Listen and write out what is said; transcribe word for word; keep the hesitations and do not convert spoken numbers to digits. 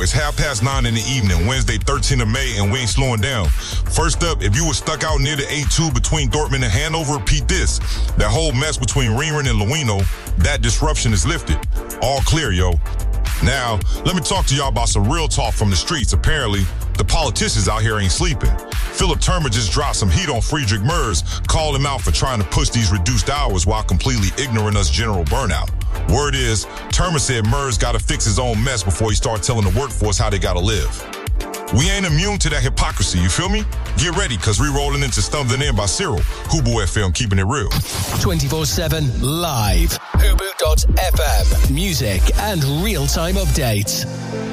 It's half past nine in the evening, Wednesday, thirteenth of May, and we ain't slowing down. First up, if you were stuck out near the A two between Dortmund and Hanover, repeat this. That whole mess between Riemann and Luino, that disruption is lifted. All clear, yo. Now, let me talk to y'all about some real talk from the streets. Apparently, the politicians out here ain't sleeping. Philip Turmer just dropped some heat on Friedrich Merz, called him out for trying to push these reduced hours while completely ignoring us general burnout. Word is, Turmer said Merz gotta fix his own mess before he starts telling the workforce how they gotta live. We ain't immune to that hypocrisy, you feel me? Get ready, cause we rolling into Stumbling In by Cyril. Hubu F M, keeping it real. twenty-four seven live. Hubu dot F M. Music and real-time updates.